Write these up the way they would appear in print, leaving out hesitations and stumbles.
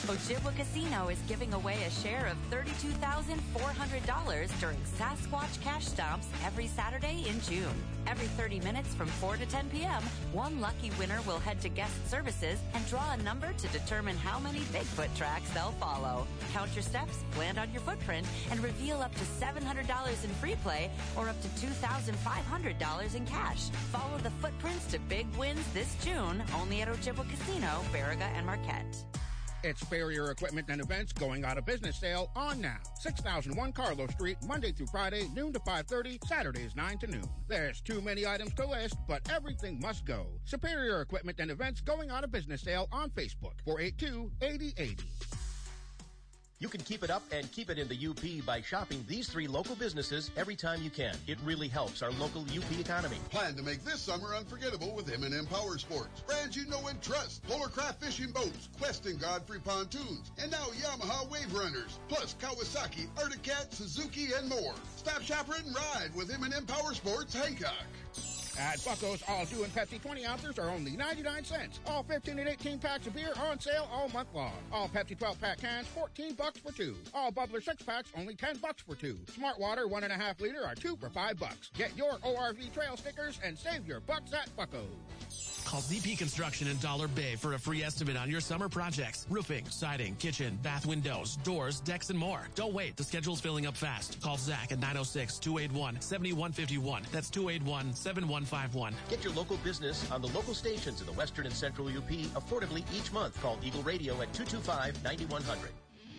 Ojibwa Casino is giving away a share of $32,400 during Sasquatch Cash Stomps every Saturday in June. Every 30 minutes from 4 to 10 p.m., one lucky winner will head to guest services and draw a number to determine how many Bigfoot tracks they'll follow. Count your steps, land on your footprint, and reveal up to $700 in free play or up to $2,500 in cash. Follow the footprints to big wins this June, only at Ojibwa Casino, Baraga, and Marquette. It's Barrier Equipment and Events going out of business sale on now. 6001 Carlos Street, Monday through Friday, noon to 5:30, Saturdays 9 to noon. There's too many items to list, but everything must go. Superior Equipment and Events going out of business sale on Facebook, 482-8080. You can keep it up and keep it in the UP by shopping these 3 local businesses every time you can. It really helps our local UP economy. Plan to make this summer unforgettable with M&M Power Sports. Brands you know and trust. Polarcraft fishing boats, Quest and Godfrey pontoons, and now Yamaha Wave Runners, plus Kawasaki, Arctic, Suzuki, and more. Stop, shop, rent, and ride with M&M Power Sports Hancock. At Bucko's, all Dew and Pepsi 20 ounces are only 99 cents. All 15 and 18 packs of beer on sale all month long. All Pepsi 12-pack cans, $14 for 2. All Bubbler 6-packs, only $10 for 2. Smart Water 1.5 liter are 2 for $5. Get your ORV trail stickers and save your bucks at Bucko's. Call ZP Construction in Dollar Bay for a free estimate on your summer projects. Roofing, siding, kitchen, bath windows, doors, decks, and more. Don't wait. The schedule's filling up fast. Call Zach at 906-281-7151. That's 281-7151. Get your local business on the local stations in the Western and Central UP affordably each month. Call Eagle Radio at 225-9100.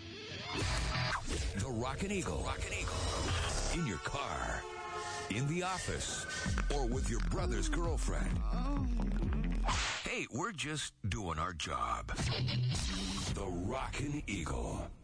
The Rockin' Eagle. Rockin' Eagle. In your car, in the office, or with your brother's girlfriend. Hey, we're just doing our job. The Rockin' Eagle.